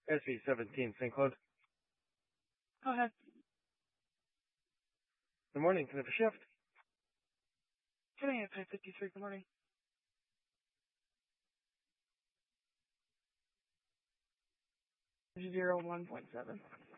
SV17 St. Claude. Go ahead. Good morning. Can I have a shift? Today at 5:53. Good morning. 01.7.